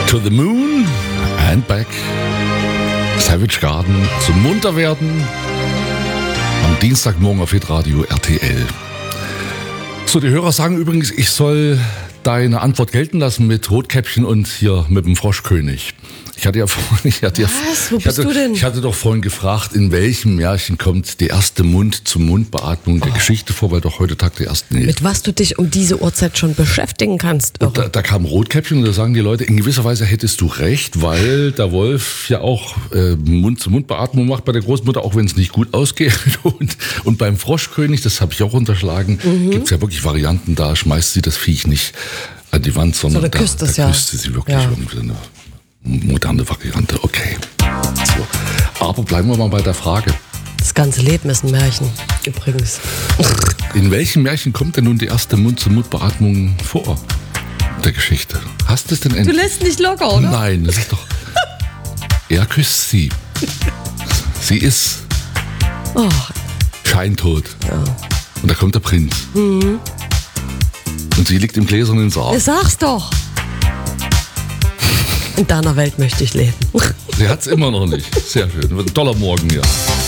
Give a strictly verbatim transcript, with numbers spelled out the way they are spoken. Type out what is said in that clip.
To the Moon and Back. Savage Garden zum Munterwerden am Dienstagmorgen auf Hitradio R T L. So, die Hörer sagen übrigens, ich soll deine Antwort gelten lassen mit Rotkäppchen und hier mit dem Froschkönig. Ich hatte ja vorhin, ich hatte, Was? Wo ich, bist hatte, du denn? ich hatte doch vorhin gefragt, in welchem Märchen kommt die erste Mund-zu-Mund-Beatmung der oh. Geschichte vor, weil doch heute Tag der ersten Hilfe. Mit was du dich um diese Uhrzeit schon beschäftigen kannst. Und da, da kam Rotkäppchen und da sagen die Leute, in gewisser Weise hättest du recht, weil der Wolf ja auch äh, Mund-zu-Mund-Beatmung macht bei der Großmutter, auch wenn es nicht gut ausgeht. Und, und beim Froschkönig, das habe ich auch unterschlagen, mhm. gibt es ja wirklich Varianten, da schmeißt sie das Viech nicht an die Wand, sondern so, da, küsst da es, ja. küsst sie sie wirklich ja. irgendwie eine moderne Variante. Okay. So. Aber bleiben wir mal bei der Frage. Das ganze Leben ist ein Märchen, übrigens. In welchem Märchen kommt denn nun die erste Mund-zu-Mund-Beatmung vor der Geschichte? Hast du es denn endlich? Du lässt nicht locker, oder? Nein, das ist doch... Er küsst sie. Sie ist oh. scheintot. Ja. Und da kommt der Prinz. Mhm. Und sie liegt im gläsernen Sarg. Sag's doch. In deiner Welt möchte ich leben. Sie hat's immer noch nicht. Sehr schön. Ein toller Morgen, ja.